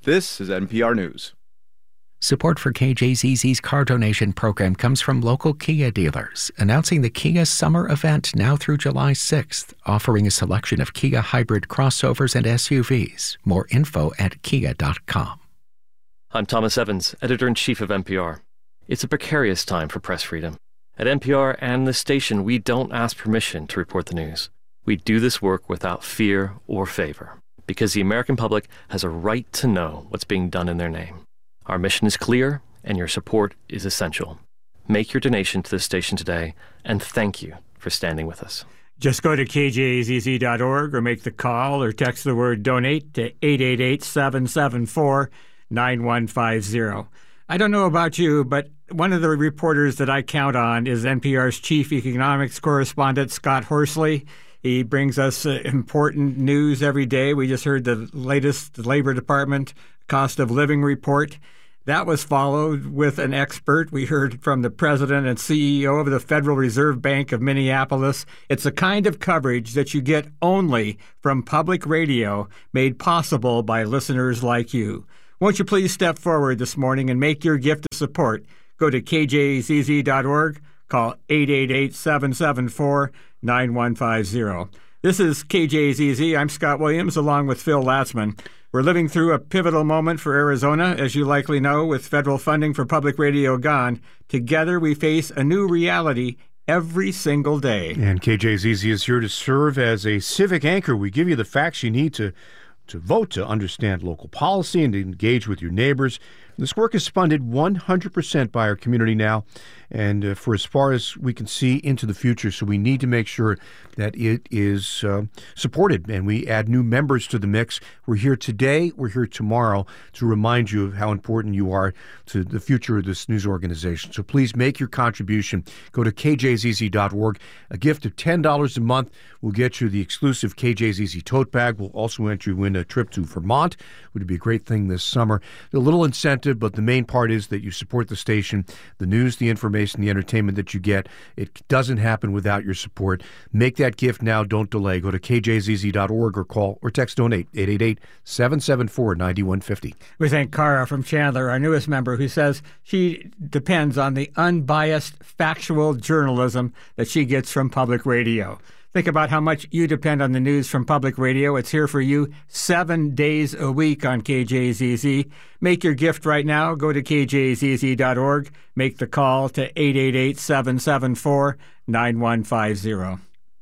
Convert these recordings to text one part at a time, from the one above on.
This is NPR News. Support for KJZZ's car donation program comes from local Kia dealers, announcing the Kia Summer Event now through July 6th, offering a selection of Kia hybrid crossovers and SUVs. More info at kia.com. I'm Thomas Evans, editor-in-chief of NPR. It's a precarious time for press freedom. At NPR and this station, we don't ask permission to report the news. We do this work without fear or favor, because the American public has a right to know what's being done in their name. Our mission is clear, and your support is essential. Make your donation to this station today, and thank you for standing with us. Just go to kjzz.org or make the call or text the word donate to 888-774-9150. I don't know about you, but one of the reporters that I count on is NPR's chief economics correspondent, Scott Horsley. He brings us important news every day. We just heard the latest Labor Department cost of living report. That was followed with an expert. We heard from the president and CEO of the Federal Reserve Bank of Minneapolis. It's the kind of coverage that you get only from public radio, made possible by listeners like you. Won't you please step forward this morning and make your gift of support? Go to kjzz.org, call 888-774-9150. This is KJZZ. I'm Scott Williams, along with Phil Latzman. We're living through a pivotal moment for Arizona, as you likely know, with federal funding for public radio gone. Together, we face a new reality every single day. And KJZZ is here to serve as a civic anchor. We give you the facts you need to vote, to understand local policy, and to engage with your neighbors. This work is funded 100% by our community now, and for as far as we can see into the future. So we need to make sure that it is supported, and we add new members to the mix. We're here today, we're here tomorrow to remind you of how important you are to the future of this news organization. So please make your contribution. Go to kjzz.org. A gift of $10 a month will get you the exclusive KJZZ tote bag. We'll also let you win a trip to Vermont. Would be a great thing this summer. A little incentive, but the main part is that you support the station, the news, the information, the entertainment that you get. It doesn't happen without your support. Make that gift now. Don't delay. Go to kjzz.org or call or text donate 888-774-9150. We thank Cara from Chandler, our newest member, who says she depends on the unbiased, factual journalism that she gets from public radio. Think about how much you depend on the news from public radio. It's here for you 7 days a week on KJZZ. Make your gift right now. Go to kjzz.org. Make the call to 888-774-9150.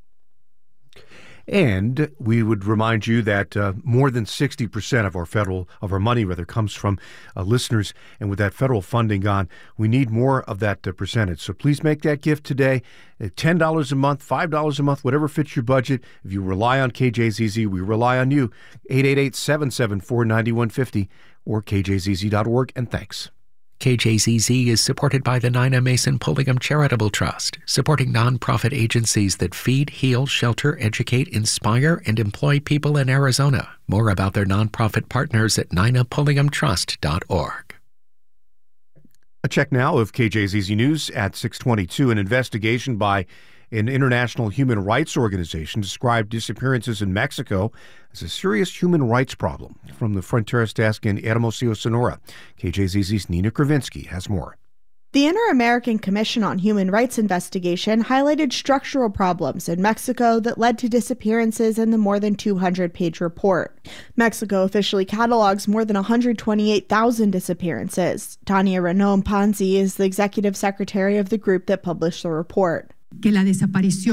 And we would remind you that more than 60% of our money comes from listeners. And with that federal funding gone, we need more of that percentage. So please make that gift today. $10 a month, $5 a month, whatever fits your budget. If you rely on KJZZ, we rely on you. 888-774-9150 or kjzz.org. And thanks. KJZZ is supported by the Nina Mason Pulliam Charitable Trust, supporting nonprofit agencies that feed, heal, shelter, educate, inspire, and employ people in Arizona. More about their nonprofit partners at ninapulliamtrust.org. A check now of KJZZ News at 6:22. An investigation by an international human rights organization described disappearances in Mexico as a serious human rights problem. From the Fronteras Desk in Hermosillo, Sonora, KJZZ's Nina Kravinsky has more. The Inter-American Commission on Human Rights investigation highlighted structural problems in Mexico that led to disappearances in the more than 200-page report. Mexico officially catalogs more than 128,000 disappearances. Tania Renon Panzi is the executive secretary of the group that published the report. Disappearances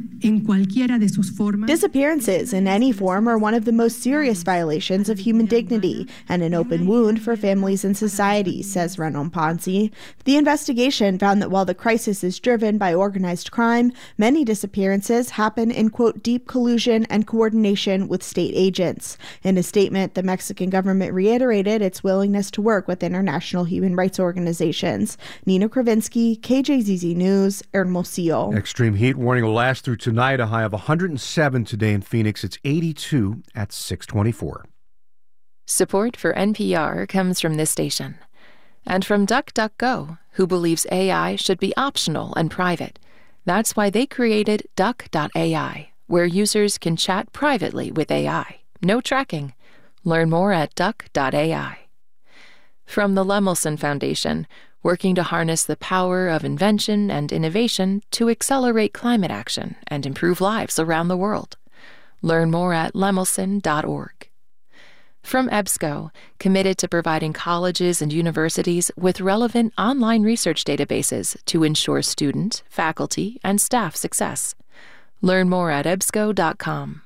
in any form are one of the most serious violations of human dignity and an open wound for families and society, says Renon Panzi. The investigation found that while the crisis is driven by organized crime, many disappearances happen in, quote, deep collusion and coordination with state agents. In a statement, the Mexican government reiterated its willingness to work with international human rights organizations. Nina Kravinsky, KJZZ News, Hermosillo. Extreme heat warning will last through tonight, a high of 107 today in Phoenix. It's 82 at 6:24. Support for NPR comes from this station and from DuckDuckGo, who believes AI should be optional and private. That's why they created Duck.ai, where users can chat privately with AI. No tracking. Learn more at Duck.ai. From the Lemelson Foundation, working to harness the power of invention and innovation to accelerate climate action and improve lives around the world. Learn more at lemelson.org. From EBSCO, committed to providing colleges and universities with relevant online research databases to ensure student, faculty, and staff success. Learn more at ebsco.com.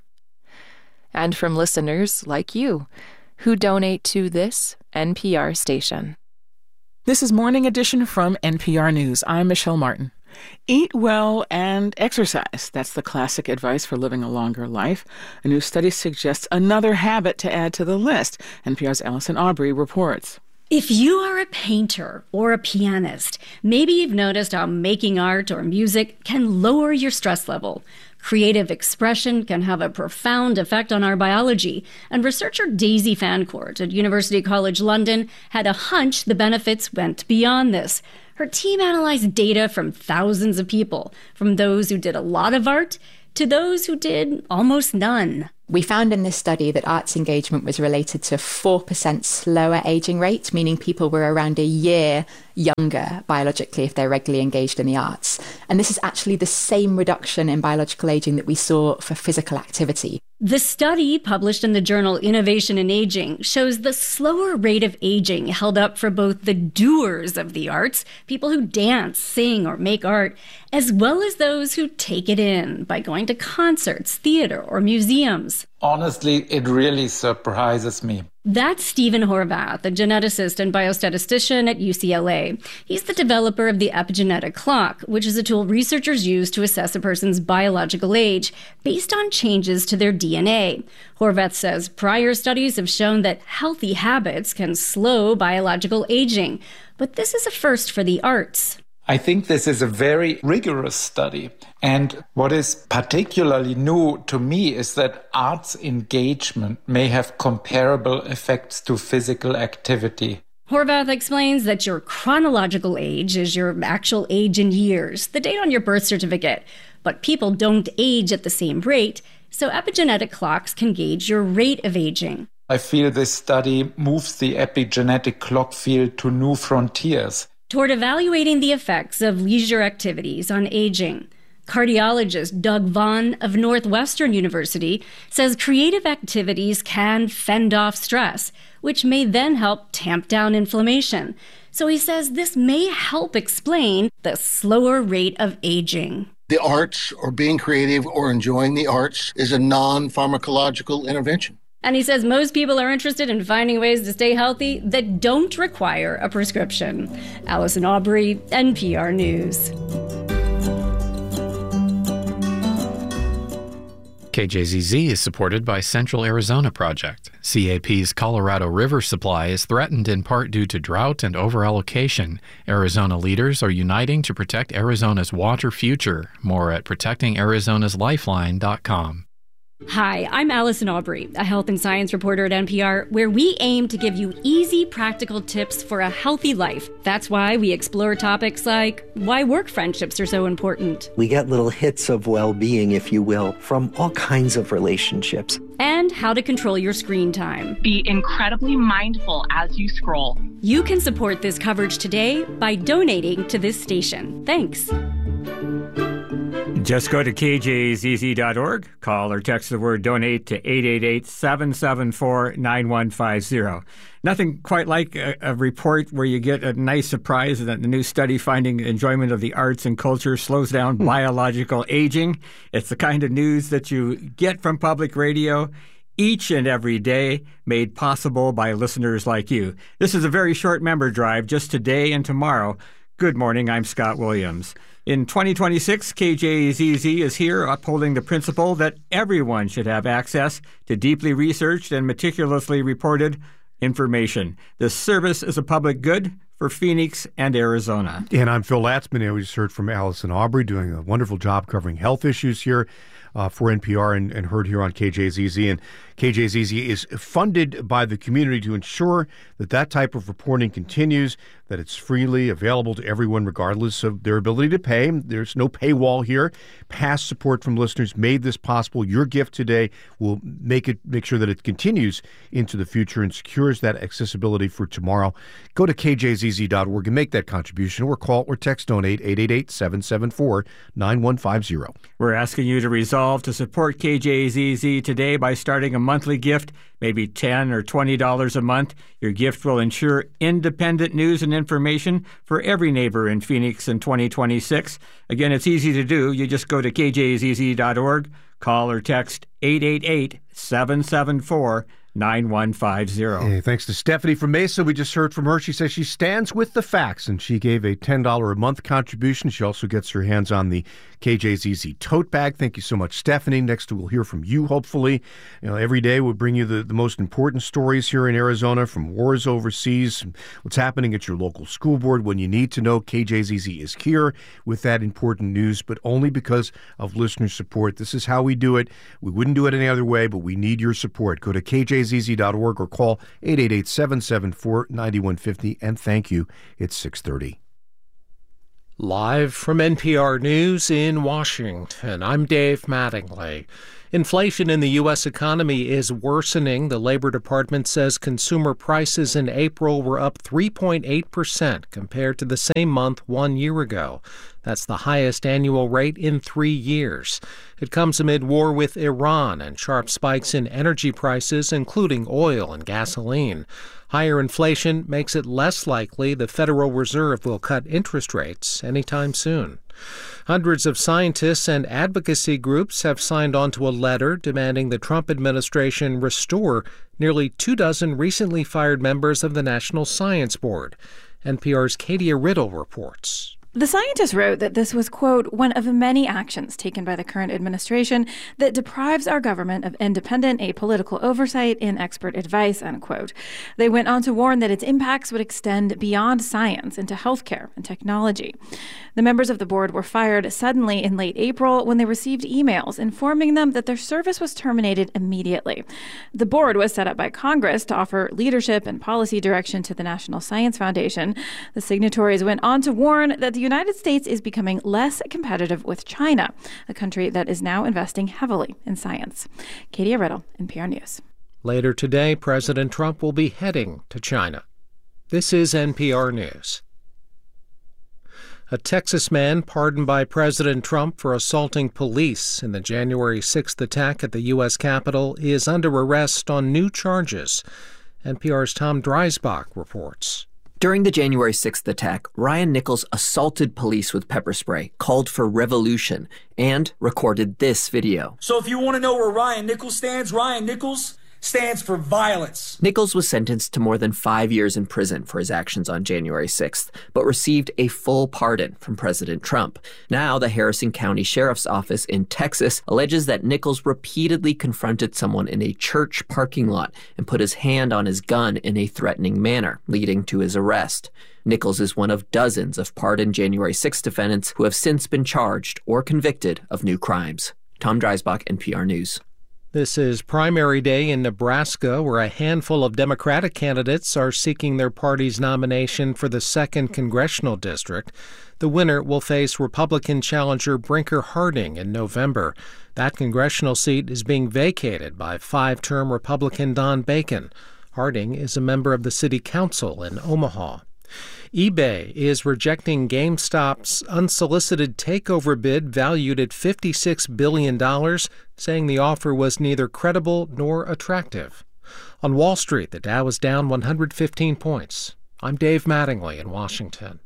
And from listeners like you, who donate to this NPR station. This is Morning Edition from NPR News. I'm Michelle Martin. Eat well and exercise. That's the classic advice for living a longer life. A new study suggests another habit to add to the list. NPR's Allison Aubrey reports. If you are a painter or a pianist, maybe you've noticed how making art or music can lower your stress level. Creative expression can have a profound effect on our biology, and researcher Daisy Fancourt at University College London had a hunch the benefits went beyond this. Her team analyzed data from thousands of people, from those who did a lot of art to those who did almost none. We found in this study that arts engagement was related to 4% slower aging rate, meaning people were around a year younger biologically if they're regularly engaged in the arts. And this is actually the same reduction in biological aging that we saw for physical activity. The study, published in the journal Innovation in Aging, shows the slower rate of aging held up for both the doers of the arts, people who dance, sing, or make art, as well as those who take it in by going to concerts, theater, or museums. Honestly, it really surprises me. That's Stephen Horvath, a geneticist and biostatistician at UCLA. He's the developer of the epigenetic clock, which is a tool researchers use to assess a person's biological age based on changes to their DNA. Horvath says prior studies have shown that healthy habits can slow biological aging, but this is a first for the arts. I think this is a very rigorous study. And what is particularly new to me is that arts engagement may have comparable effects to physical activity. Horvath explains that your chronological age is your actual age in years, the date on your birth certificate. But people don't age at the same rate, so epigenetic clocks can gauge your rate of aging. I feel this study moves the epigenetic clock field to new frontiers toward evaluating the effects of leisure activities on aging. Cardiologist Doug Vaughn of Northwestern University says creative activities can fend off stress, which may then help tamp down inflammation. So he says this may help explain the slower rate of aging. The arts, or being creative or enjoying the arts, is a non-pharmacological intervention. And he says most people are interested in finding ways to stay healthy that don't require a prescription. Allison Aubrey, NPR News. KJZZ is supported by Central Arizona Project. CAP's Colorado River supply is threatened in part due to drought and overallocation. Arizona leaders are uniting to protect Arizona's water future. More at protectingarizona's-lifeline.com. Hi, I'm Allison Aubrey, a health and science reporter at NPR, where we aim to give you easy, practical tips for a healthy life. That's why we explore topics like why work friendships are so important. We get little hits of well-being, if you will, from all kinds of relationships. And how to control your screen time. Be incredibly mindful as you scroll. You can support this coverage today by donating to this station. Thanks. Just go to kjzz.org, call or text the word donate to 888-774-9150. Nothing quite like a report where you get a nice surprise that the new study finding enjoyment of the arts and culture slows down biological aging. It's the kind of news that you get from public radio each and every day, made possible by listeners like you. This is a very short member drive, just today and tomorrow. Good morning, I'm Scott Williams. In 2026, KJZZ is here upholding the principle that everyone should have access to deeply researched and meticulously reported information. This service is a public good for Phoenix and Arizona. And I'm Phil Latzman, and we just heard from Allison Aubrey doing a wonderful job covering health issues here. for NPR and heard here on KJZZ. And KJZZ is funded by the community to ensure that that type of reporting continues, that it's freely available to everyone regardless of their ability to pay. There's no paywall here. Past support from listeners made this possible. Your gift today will make sure that it continues into the future and secures that accessibility for tomorrow. Go to kjzz.org and make that contribution, or call or text donate 888-774-9150. We're asking you to resolve to support KJZZ today by starting a monthly gift, maybe $10 or $20 a month. Your gift will ensure independent news and information for every neighbor in Phoenix in 2026. Again, it's easy to do. You just go to kjzz.org, call or text 888-774-9150. Hey, thanks to Stephanie from Mesa. We just heard from her. She says she stands with the facts, and she gave a $10 a month contribution. She also gets her hands on the KJZZ tote bag. Thank you so much, Stephanie. Next, we'll hear from you, hopefully. Every day we'll bring you the most important stories here in Arizona, from wars overseas, what's happening at your local school board. When you need to know, KJZZ is here with that important news, but only because of listener support. This is how we do it. We wouldn't do it any other way, but we need your support. Go to kjzz.org or call 888-774-9150, and thank you. It's 6:30. Live from NPR News in Washington, I'm Dave Mattingly. Inflation in the U.S. economy is worsening. The Labor Department says consumer prices in April were up 3.8% compared to the same month 1 year ago. That's the highest annual rate in 3 years. It comes amid war with Iran and sharp spikes in energy prices, including oil and gasoline. Higher inflation makes it less likely the Federal Reserve will cut interest rates anytime soon. Hundreds of scientists and advocacy groups have signed on to a letter demanding the Trump administration restore nearly 24 recently fired members of the National Science Board. NPR's Katia Riddle reports. The scientists wrote that this was, quote, one of many actions taken by the current administration that deprives our government of independent apolitical oversight and expert advice, unquote. They went on to warn that its impacts would extend beyond science into healthcare and technology. The members of the board were fired suddenly in late April when they received emails informing them that their service was terminated immediately. The board was set up by Congress to offer leadership and policy direction to the National Science Foundation. The signatories went on to warn that the United States is becoming less competitive with China, a country that is now investing heavily in science. Katia Riddle, NPR News. Later today, President Trump will be heading to China. This is NPR News. A Texas man pardoned by President Trump for assaulting police in the January 6th attack at the U.S. Capitol is under arrest on new charges. NPR's Tom Dreisbach reports. During the January 6th attack, Ryan Nichols assaulted police with pepper spray, called for revolution, and recorded this video. So if you want to know where Ryan Nichols stands for violence. Nichols was sentenced to more than 5 years in prison for his actions on January 6th, but received a full pardon from President Trump. Now, the Harrison County Sheriff's Office in Texas alleges that Nichols repeatedly confronted someone in a church parking lot and put his hand on his gun in a threatening manner, leading to his arrest. Nichols is one of dozens of pardoned January 6th defendants who have since been charged or convicted of new crimes. Tom Dreisbach, NPR News. This is primary day in Nebraska, where a handful of Democratic candidates are seeking their party's nomination for the 2nd Congressional District. The winner will face Republican challenger Brinker Harding in November. That congressional seat is being vacated by 5-term Republican Don Bacon. Harding is a member of the city council in Omaha. eBay is rejecting GameStop's unsolicited takeover bid valued at $56 billion, saying the offer was neither credible nor attractive. On Wall Street, the Dow is down 115 points. I'm Dave Mattingly in Washington.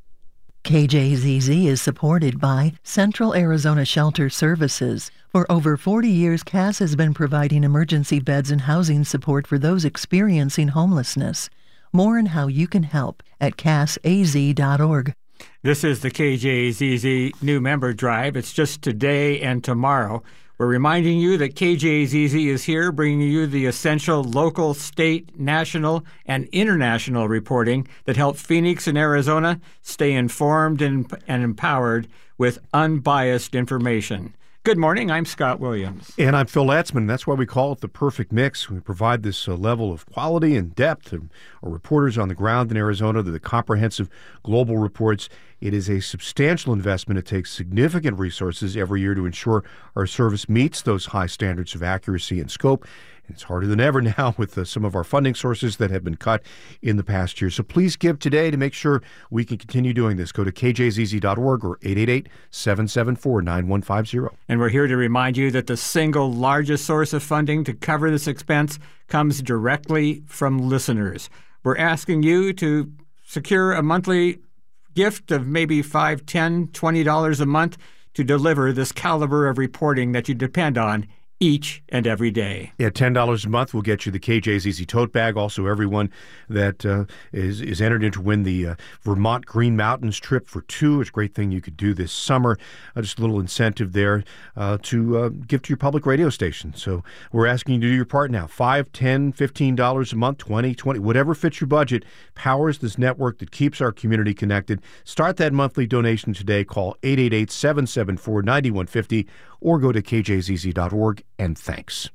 KJZZ is supported by Central Arizona Shelter Services. For over 40 years, CAS has been providing emergency beds and housing support for those experiencing homelessness. More on how you can help at casaz.org. This is the KJZZ New Member Drive. It's just today and tomorrow. We're reminding you that KJZZ is here, bringing you the essential local, state, national, and international reporting that help Phoenix and Arizona stay informed and empowered with unbiased information. Good morning. I'm Scott Williams. And I'm Phil Latzman. That's why we call it the perfect mix. We provide this level of quality and depth. And our reporters on the ground in Arizona, the comprehensive global reports. It is a substantial investment. It takes significant resources every year to ensure our service meets those high standards of accuracy and scope. And it's harder than ever now with some of our funding sources that have been cut in the past year. So please give today to make sure we can continue doing this. Go to kjzz.org or 888-774-9150. And we're here to remind you that the single largest source of funding to cover this expense comes directly from listeners. We're asking you to secure a monthly gift of maybe $5, $10, $20 a month to deliver this caliber of reporting that you depend on each and every day. Yeah, $10 a month will get you the KJZZ tote bag. Also, everyone that is entered in to win the Vermont Green Mountains trip for two. It's a great thing you could do this summer. Just a little incentive there to give to your public radio station. So we're asking you to do your part now. $5, $10, $15 a month, $20, whatever fits your budget, powers this network that keeps our community connected. Start that monthly donation today. Call 888-774-9150 or go to kjzz.org. And thanks.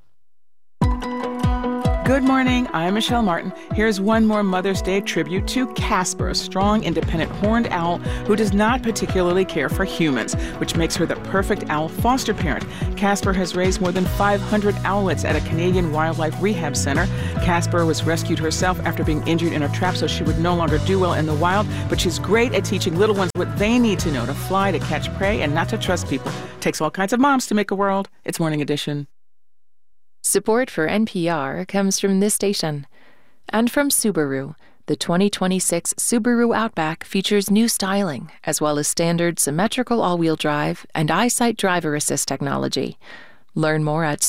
Good morning. I'm Michelle Martin. Here's one more Mother's Day tribute to Casper, a strong, independent horned owl who does not particularly care for humans, which makes her the perfect owl foster parent. Casper has raised more than 500 owlets at a Canadian wildlife rehab center. Casper was rescued herself after being injured in a trap, so she would no longer do well in the wild, but she's great at teaching little ones what they need to know to fly, to catch prey, and not to trust people. Takes all kinds of moms to make a world. It's Morning Edition. Support for NPR comes from this station and from Subaru. The 2026 Subaru Outback features new styling, as well as standard symmetrical all-wheel drive and EyeSight driver assist technology. Learn more at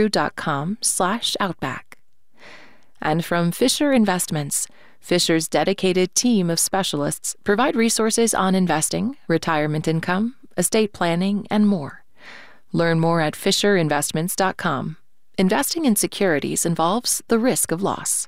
Subaru.com/Outback. And from Fisher Investments. Fisher's dedicated team of specialists provide resources on investing, retirement income, estate planning, and more. Learn more at FisherInvestments.com. Investing in securities involves the risk of loss.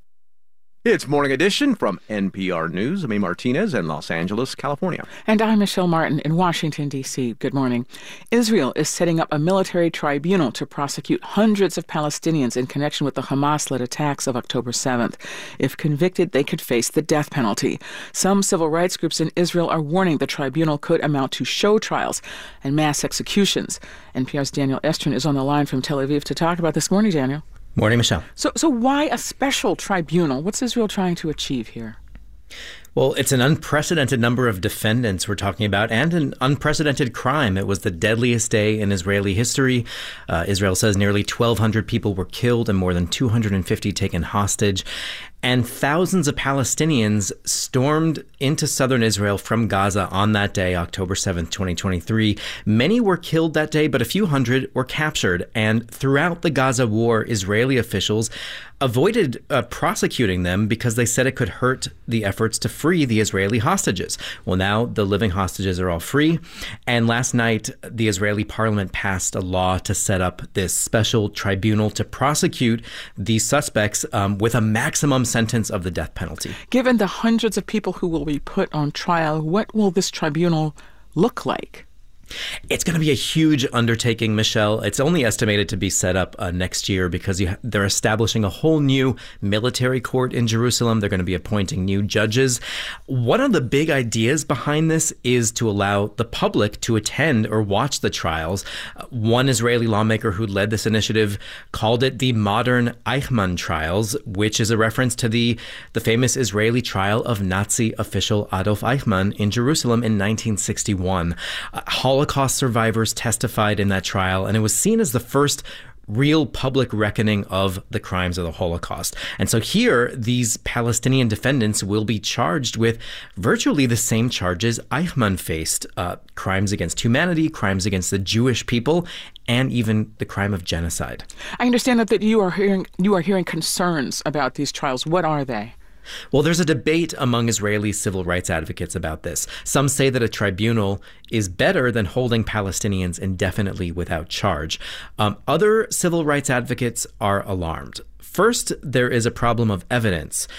It's Morning Edition from NPR News. I'm A. Martinez in Los Angeles, California. And I'm Michelle Martin in Washington, D.C. Good morning. Israel is setting up a military tribunal to prosecute hundreds of Palestinians in connection with the Hamas-led attacks of October 7th. If convicted, they could face the death penalty. Some civil rights groups in Israel are warning the tribunal could amount to show trials and mass executions. NPR's Daniel Estrin is on the line from Tel Aviv to talk about this. Morning, Daniel. Morning, Michelle. So why a special tribunal? What's Israel trying to achieve here? Well, it's an unprecedented number of defendants we're talking about and an unprecedented crime. It was the deadliest day in Israeli history. Israel says nearly 1,200 people were killed and more than 250 taken hostage. And thousands of Palestinians stormed into southern Israel from Gaza on that day, October 7th, 2023. Many were killed that day, but a few hundred were captured. And throughout the Gaza war, Israeli officials avoided prosecuting them because they said it could hurt the efforts to free the Israeli hostages. Well, now the living hostages are all free. And last night, the Israeli parliament passed a law to set up this special tribunal to prosecute these suspects with a maximum sentence of the death penalty. Given the hundreds of people who will be put on trial, what will this tribunal look like? It's going to be a huge undertaking, Michelle. It's only estimated to be set up next year because they're establishing a whole new military court in Jerusalem. They're going to be appointing new judges. One of the big ideas behind this is to allow the public to attend or watch the trials. One Israeli lawmaker who led this initiative called it the modern Eichmann trials, which is a reference to the famous Israeli trial of Nazi official Adolf Eichmann in Jerusalem in 1961. Holocaust survivors testified in that trial, and it was seen as the first real public reckoning of the crimes of the Holocaust. And so here, these Palestinian defendants will be charged with virtually the same charges Eichmann faced, crimes against humanity, crimes against the Jewish people, and even the crime of genocide. I understand that you are hearing concerns about these trials. What are they? Well, there's a debate among Israeli civil rights advocates about this. Some say that a tribunal is better than holding Palestinians indefinitely without charge. Other civil rights advocates are alarmed. First, there is a problem of evidence.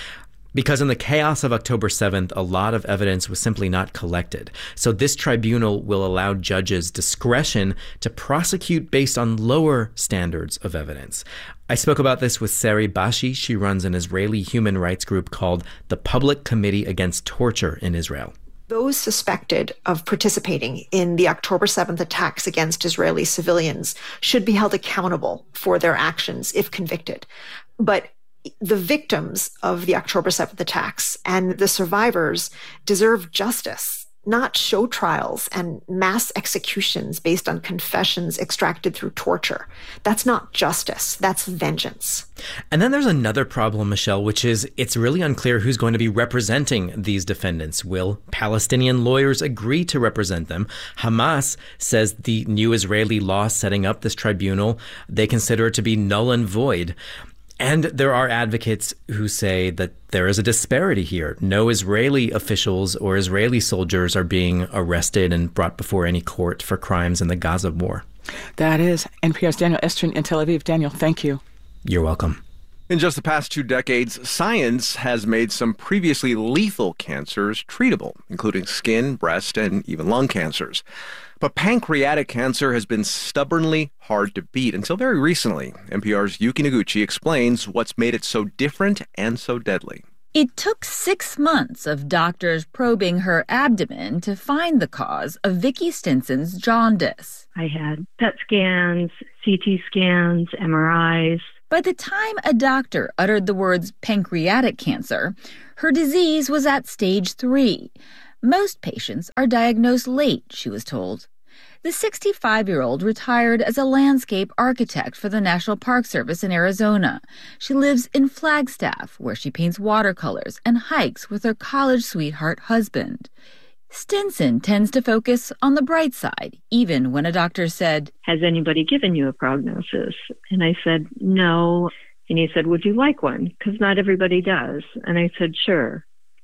Because in the chaos of October 7th, a lot of evidence was simply not collected. So this tribunal will allow judges discretion to prosecute based on lower standards of evidence. I spoke about this with Sari Bashi. She runs an Israeli human rights group called the Public Committee Against Torture in Israel. Those suspected of participating in the October 7th attacks against Israeli civilians should be held accountable for their actions if convicted. But the victims of the October 7th attacks and the survivors deserve justice, not show trials and mass executions based on confessions extracted through torture. That's not justice. That's vengeance. And then there's another problem, Michelle, which is it's really unclear who's going to be representing these defendants. Will Palestinian lawyers agree to represent them? Hamas says the new Israeli law setting up this tribunal, they consider it to be null and void. And there are advocates who say that there is a disparity here. No Israeli officials or Israeli soldiers are being arrested and brought before any court for crimes in the Gaza war. That is NPR's Daniel Estrin in Tel Aviv. Daniel, thank you. You're welcome. In just the past 2 decades, science has made some previously lethal cancers treatable, including skin, breast, and even lung cancers. But pancreatic cancer has been stubbornly hard to beat until very recently. NPR's Yuki Noguchi explains what's made it so different and so deadly. It took 6 months of doctors probing her abdomen to find the cause of Vicky Stinson's jaundice. I had PET scans, CT scans, MRIs. By the time a doctor uttered the words pancreatic cancer, her disease was at stage 3. Most patients are diagnosed late, she was told. The 65-year-old retired as a landscape architect for the National Park Service in Arizona. She lives in Flagstaff, where she paints watercolors and hikes with her college sweetheart husband. Stinson tends to focus on the bright side, even when a doctor said, "Has anybody given you a prognosis?" And I said, "No." And he said, "Would you like one? Because not everybody does." And I said, "Sure."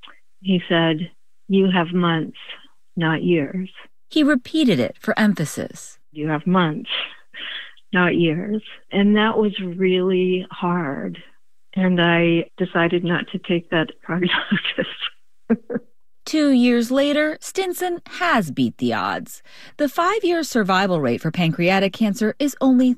He said, "You have months, not years." He repeated it for emphasis. "You have months, not years." And that was really hard. And I decided not to take that prognosis. 2 years later, Stinson has beat the odds. The 5-year survival rate for pancreatic cancer is only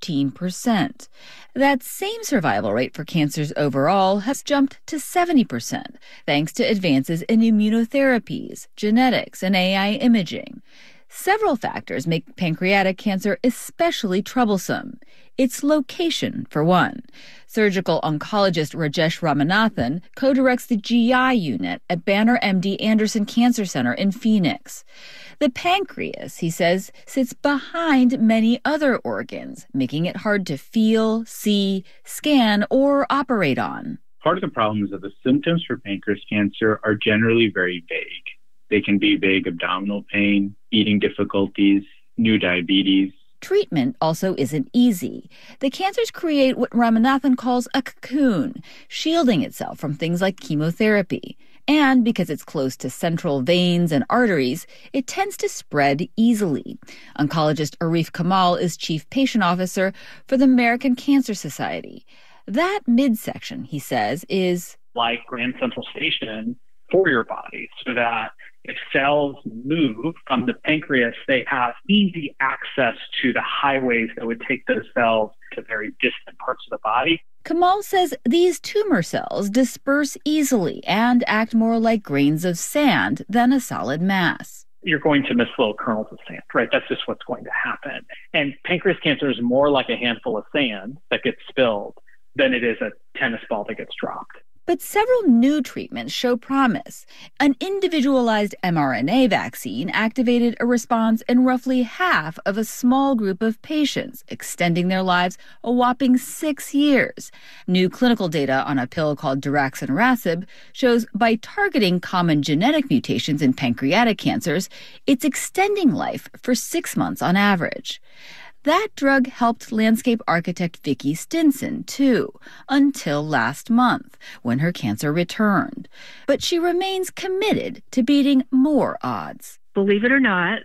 13%. That same survival rate for cancers overall has jumped to 70%, thanks to advances in immunotherapies, genetics, and AI imaging. Several factors make pancreatic cancer especially troublesome. Its location, for one. Surgical oncologist Rajesh Ramanathan co-directs the GI unit at Banner MD Anderson Cancer Center in Phoenix. The pancreas, he says, sits behind many other organs, making it hard to feel, see, scan, or operate on. Part of the problem is that the symptoms for pancreas cancer are generally very vague. They can be vague abdominal pain, eating difficulties, new diabetes. Treatment also isn't easy. The cancers create what Ramanathan calls a cocoon, shielding itself from things like chemotherapy. And because it's close to central veins and arteries, it tends to spread easily. Oncologist Arif Kamal is chief patient officer for the American Cancer Society. That midsection, he says, is like Grand Central Station for your body, so that if cells move from the pancreas, they have easy access to the highways that would take those cells to very distant parts of the body. Kamal says these tumor cells disperse easily and act more like grains of sand than a solid mass. You're going to miss little kernels of sand, right? That's just what's going to happen. And pancreas cancer is more like a handful of sand that gets spilled than it is a tennis ball that gets dropped. But several new treatments show promise. An individualized mRNA vaccine activated a response in roughly half of a small group of patients, extending their lives a whopping 6 years. New clinical data on a pill called daraxonrasib shows by targeting common genetic mutations in pancreatic cancers, it's extending life for 6 months on average. That drug helped landscape architect Vicky Stinson, too, until last month, when her cancer returned. But she remains committed to beating more odds. Believe it or not,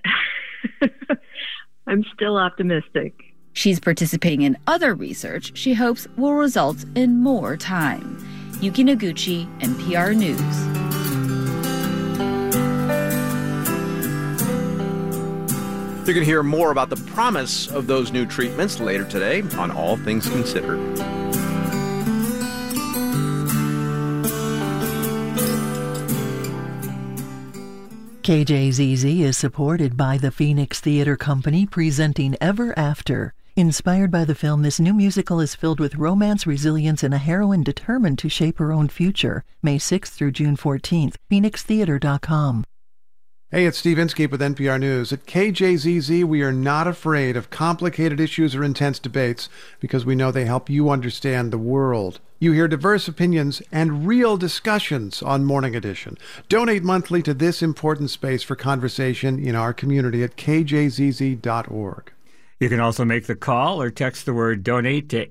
I'm still optimistic. She's participating in other research she hopes will result in more time. Yuki Noguchi, NPR News. You're going to hear more about the promise of those new treatments later today on All Things Considered. KJZZ is supported by the Phoenix Theater Company, presenting Ever After. Inspired by the film, this new musical is filled with romance, resilience, and a heroine determined to shape her own future. May 6th through June 14th. PhoenixTheater.com. Hey, it's Steve Inskeep with NPR News. At KJZZ, we are not afraid of complicated issues or intense debates because we know they help you understand the world. You hear diverse opinions and real discussions on Morning Edition. Donate monthly to this important space for conversation in our community at kjzz.org. You can also make the call or text the word donate to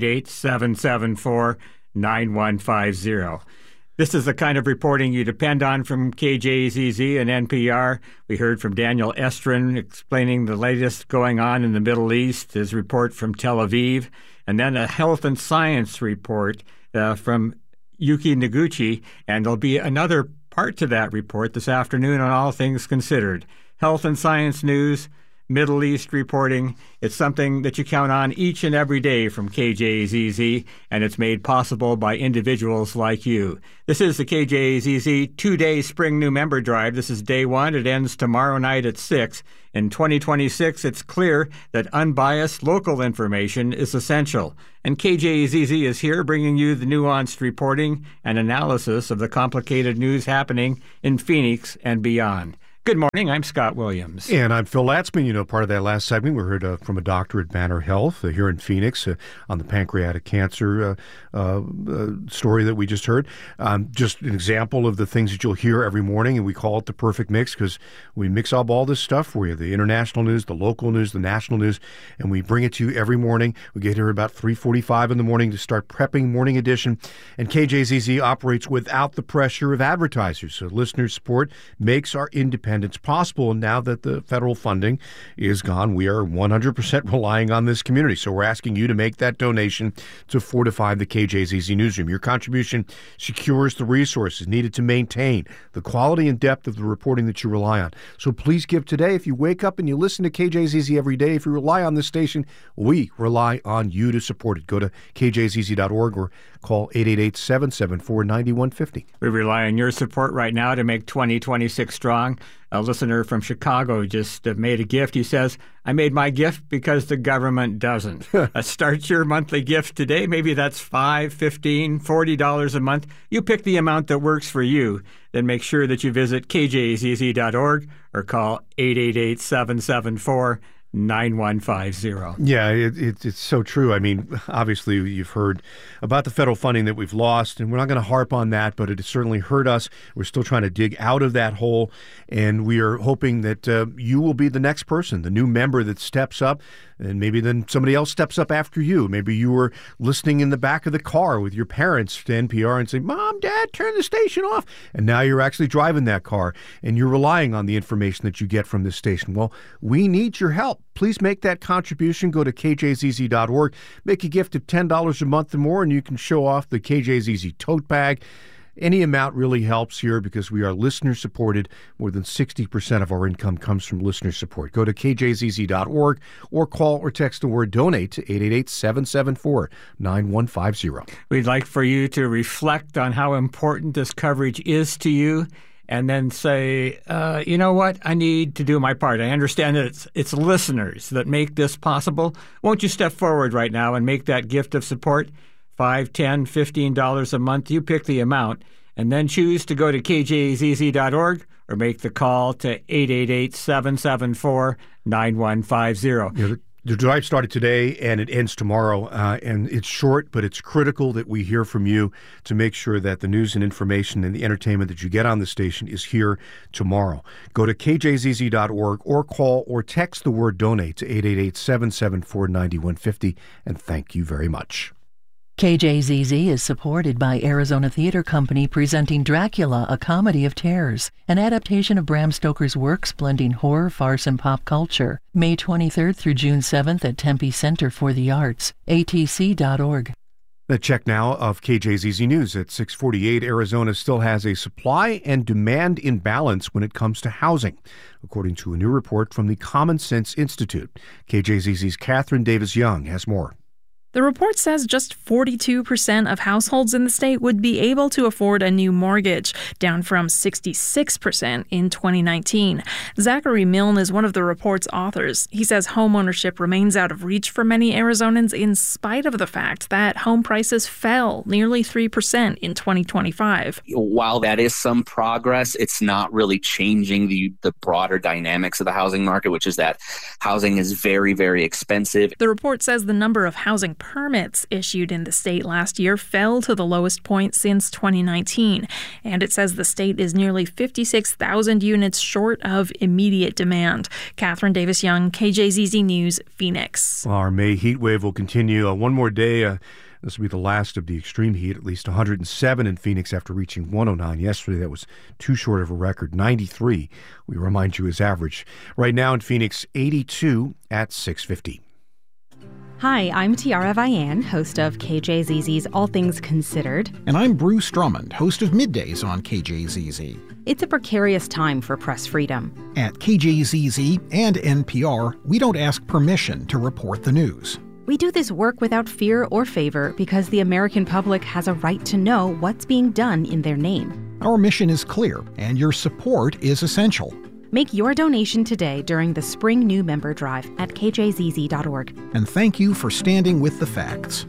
888-774-9150. This is the kind of reporting you depend on from KJZZ and NPR. We heard from Daniel Estrin explaining the latest going on in the Middle East, his report from Tel Aviv, and then a health and science report from Yuki Noguchi. And there'll be another part to that report this afternoon on All Things Considered. Health and science news, Middle East reporting. It's something that you count on each and every day from KJZZ, and it's made possible by individuals like you. This is the KJZZ 2-day Spring New Member Drive. This is day one. It ends tomorrow night at 6. In 2026, it's clear that unbiased local information is essential. And KJZZ is here bringing you the nuanced reporting and analysis of the complicated news happening in Phoenix and beyond. Good morning. I'm Scott Williams. And I'm Phil Latzman. You know, part of that last segment, we heard from a doctor at Banner Health here in Phoenix on the pancreatic cancer story that we just heard. Just an example of the things that you'll hear every morning, and we call it the perfect mix because we mix up all this stuff for you, the international news, the local news, the national news, and we bring it to you every morning. We get here about 3:45 in the morning to start prepping Morning Edition, and KJZZ operates without the pressure of advertisers, so listener support makes our independence possible. And now that the federal funding is gone, we are 100% relying on this community. So we're asking you to make that donation to fortify the KJZZ newsroom. Your contribution secures the resources needed to maintain the quality and depth of the reporting that you rely on. So please give today. If you wake up and you listen to KJZZ every day, if you rely on this station, we rely on you to support it. Go to kjzz.org or call 888-774-9150. We rely on your support right now to make 2026 strong. A listener from Chicago just made a gift. He says, I made my gift because the government doesn't. Start your monthly gift today. Maybe that's $5, $15, $40 a month. You pick the amount that works for you. Then make sure that you visit kjzz.org or call 888-774-9150. 9150. Yeah, it's so true. I mean, obviously, you've heard about the federal funding that we've lost, and we're not going to harp on that, but it certainly hurt us. We're still trying to dig out of that hole, and we are hoping that you will be the next person, the new member that steps up, and maybe then somebody else steps up after you. Maybe you were listening in the back of the car with your parents to NPR and say, Mom, Dad, turn the station off. And now you're actually driving that car, and you're relying on the information that you get from this station. Well, we need your help. Please make that contribution. Go to kjzz.org. Make a gift of $10 a month or more, and you can show off the KJZZ tote bag. Any amount really helps here because we are listener-supported. More than 60% of our income comes from listener support. Go to kjzz.org or call or text the word donate to 888-774-9150. We'd like for you to reflect on how important this coverage is to you, and then say, you know what, I need to do my part. I understand that it's listeners that make this possible. Won't you step forward right now and make that gift of support? $5, $10, $15 a month. You pick the amount, and then choose to go to kjzz.org or make the call to 888-774-9150. The drive started today, and it ends tomorrow, and it's short, but it's critical that we hear from you to make sure that the news and information and the entertainment that you get on the station is here tomorrow. Go to kjzz.org or call or text the word donate to 888-774-9150, and thank you very much. KJZZ is supported by Arizona Theater Company, presenting Dracula, A Comedy of Terrors, an adaptation of Bram Stoker's works blending horror, farce, and pop culture. May 23rd through June 7th at Tempe Center for the Arts, atc.org. The check now of KJZZ News at 6:48. Arizona still has a supply and demand imbalance when it comes to housing, according to a new report from the Common Sense Institute. KJZZ's Catherine Davis-Young has more. The report says just 42% of households in the state would be able to afford a new mortgage, down from 66% in 2019. Zachary Milne is one of the report's authors. He says homeownership remains out of reach for many Arizonans in spite of the fact that home prices fell nearly 3% in 2025. While that is some progress, it's not really changing the broader dynamics of the housing market, which is that housing is very, very expensive. The report says the number of housing permits issued in the state last year fell to the lowest point since 2019. And it says the state is nearly 56,000 units short of immediate demand. Catherine Davis-Young, KJZZ News, Phoenix. Our May heat wave will continue one more day. This will be the last of the extreme heat, at least 107 in Phoenix after reaching 109 yesterday. That was too short of a record. 93, we remind you, is average. Right now in Phoenix, 82 at 6:50. Hi, I'm Tiara Vian, host of KJZZ's All Things Considered. And I'm Bruce Drummond, host of Middays on KJZZ. It's a precarious time for press freedom. At KJZZ and NPR, we don't ask permission to report the news. We do this work without fear or favor because the American public has a right to know what's being done in their name. Our mission is clear, and your support is essential. Make your donation today during the Spring New Member Drive at kjzz.org. And thank you for standing with the facts.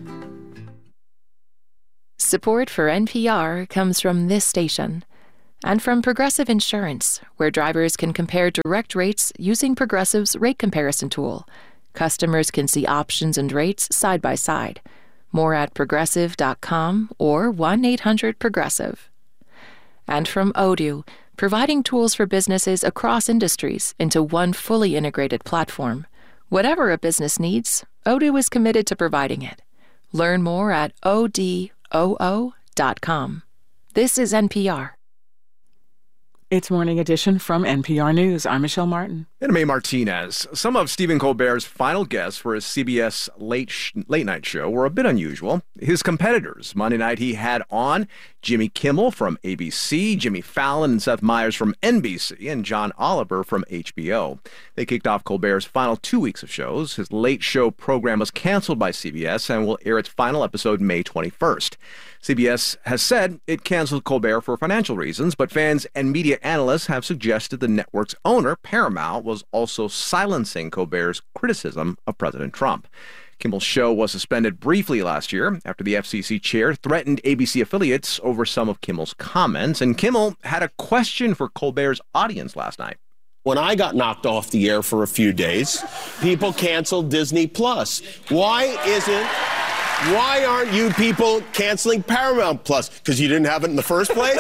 Support for NPR comes from this station and from Progressive Insurance, where drivers can compare direct rates using Progressive's rate comparison tool. Customers can see options and rates side by side. More at progressive.com or 1-800-PROGRESSIVE. And from Odoo, providing tools for businesses across industries into one fully integrated platform. Whatever a business needs, Odoo is committed to providing it. Learn more at odoo.com. This is NPR. It's Morning Edition from NPR News. I'm Michelle Martin. And Mae Martinez. Some of Stephen Colbert's final guests for his CBS late night show were a bit unusual. His competitors. Monday night he had on Jimmy Kimmel from ABC, Jimmy Fallon and Seth Meyers from NBC, and John Oliver from HBO. They kicked off Colbert's final 2 weeks of shows. His late show program was canceled by CBS and will air its final episode May 21st. CBS has said it canceled Colbert for financial reasons, but fans and media analysts have suggested the network's owner, Paramount, was also silencing Colbert's criticism of President Trump. Kimmel's show was suspended briefly last year after the FCC chair threatened ABC affiliates over some of Kimmel's comments, and Kimmel had a question for Colbert's audience last night. When I got knocked off the air for a few days, people canceled Disney Plus. Why aren't you people canceling Paramount Plus? Because you didn't have it in the first place?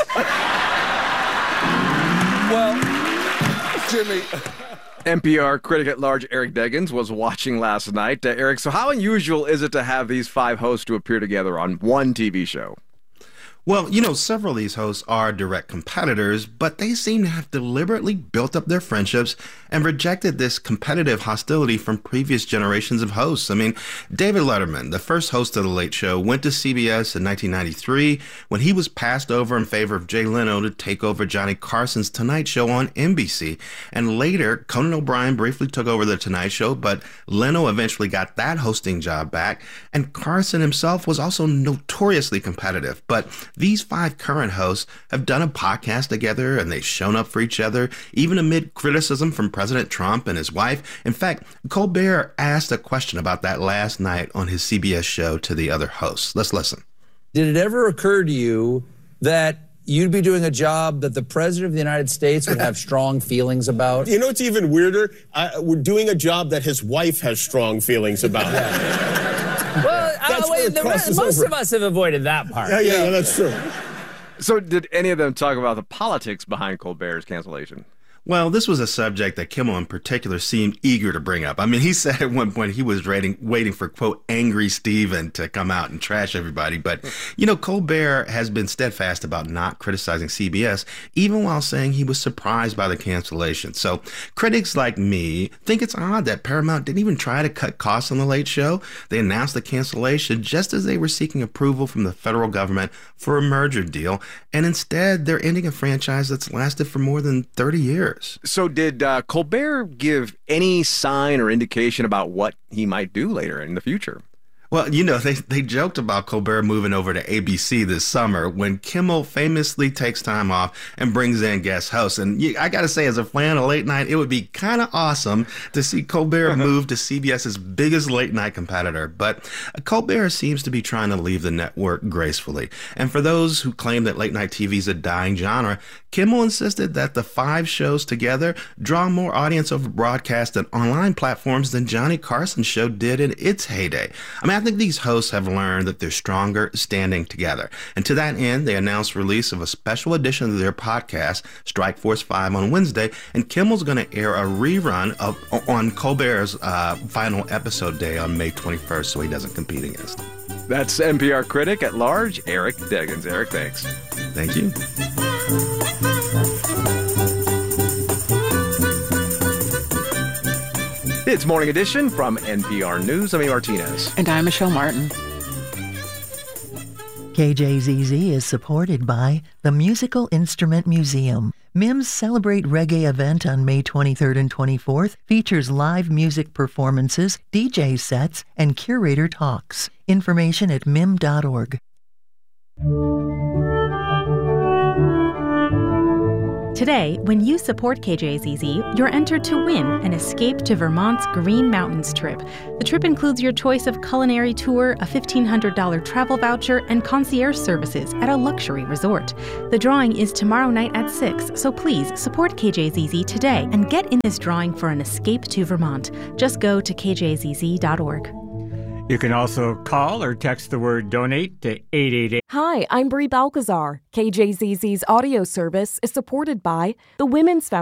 Well, Jimmy. NPR critic at large Eric Deggans was watching last night. Eric, so how unusual is it to have these five hosts to appear together on one TV show? Well, several of these hosts are direct competitors, but they seem to have deliberately built up their friendships and rejected this competitive hostility from previous generations of hosts. I mean, David Letterman, the first host of The Late Show, went to CBS in 1993 when he was passed over in favor of Jay Leno to take over Johnny Carson's Tonight Show on NBC. And later, Conan O'Brien briefly took over The Tonight Show, but Leno eventually got that hosting job back. And Carson himself was also notoriously competitive. But these five current hosts have done a podcast together, and they've shown up for each other, even amid criticism from President Trump and his wife. In fact, Colbert asked a question about that last night on his CBS show to the other hosts. Let's listen. Did it ever occur to you that you'd be doing a job that the President of the United States would have strong feelings about? You know what's even weirder? We're doing a job that his wife has strong feelings about. Well, most of us have avoided that part. Yeah, that's true. So did any of them talk about the politics behind Colbert's cancellation? Well, this was a subject that Kimmel in particular seemed eager to bring up. I mean, he said at one point he was waiting for, quote, angry Steven to come out and trash everybody. But, Colbert has been steadfast about not criticizing CBS, even while saying he was surprised by the cancellation. So critics like me think it's odd that Paramount didn't even try to cut costs on The Late Show. They announced the cancellation just as they were seeking approval from the federal government for a merger deal. And instead, they're ending a franchise that's lasted for more than 30 years. So did Colbert give any sign or indication about what he might do later in the future? Well, they joked about Colbert moving over to ABC this summer when Kimmel famously takes time off and brings in guest hosts. And I got to say, as a fan of late night, it would be kind of awesome to see Colbert move to CBS's biggest late night competitor. But Colbert seems to be trying to leave the network gracefully. And for those who claim that late night TV is a dying genre, Kimmel insisted that the 5 shows together draw more audience over broadcast and online platforms than Johnny Carson's show did in its heyday. I think these hosts have learned that they're stronger standing together. And to that end, they announced release of a special edition of their podcast, Strike Force 5, on Wednesday, and Kimmel's going to air a rerun on Colbert's final episode day on May 21st, so he doesn't compete against him. That's NPR critic at large, Eric Deggans. Eric, thanks. Thank you. It's Morning Edition from NPR News. I'm A. Martinez. And I'm Michelle Martin. KJZZ is supported by the Musical Instrument Museum. MIM's Celebrate Reggae event on May 23rd and 24th features live music performances, DJ sets, and curator talks. Information at mim.org. Today, when you support KJZZ, you're entered to win an Escape to Vermont's Green Mountains trip. The trip includes your choice of culinary tour, a $1,500 travel voucher, and concierge services at a luxury resort. The drawing is tomorrow night at 6, so please support KJZZ today and get in this drawing for an Escape to Vermont. Just go to kjzz.org. You can also call or text the word donate to 888. Hi, I'm Brie Balcazar. KJZZ's audio service is supported by the Women's Foundation.